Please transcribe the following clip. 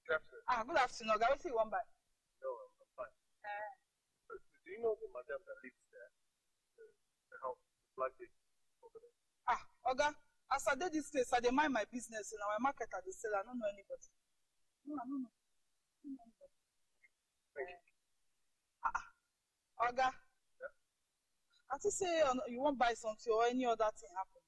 Good afternoon. Good afternoon, Oga. What do you want by? No, I'm fine. Do you know the madam that lives there? The house, the black lady over there? Oga, as I did this place, I dey mind my business. In our market, I dey sell. I don't know anybody. No. Thank you. Oga, Yeah. I think say you won't buy something or any other thing happen.